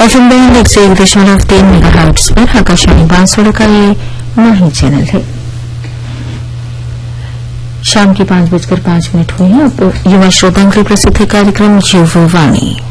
FM band 101.3 megahertz पर आकाशवाणी बांसवाड़ा का ये माही चैनल है। शाम की 5:05 हुए हैं। अब युवा श्रोताओं के लिए प्रसिद्ध कार्यक्रम युवा वाणी।